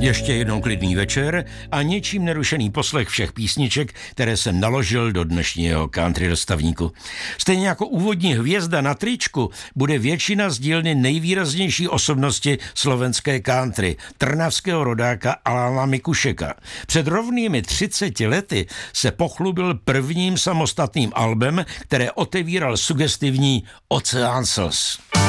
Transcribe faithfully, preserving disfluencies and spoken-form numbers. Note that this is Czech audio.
Ještě jednou klidný večer a něčím nerušený poslech všech písniček, které jsem naložil do dnešního country dostavníku. Stejně jako úvodní hvězda na tričku bude většina z dílny nejvýraznější osobnosti slovenské country, trnavského rodáka Alana Mikušeka. Před rovnými třiceti lety se pochlubil prvním samostatným albem, které otevíral sugestivní Oceán slz.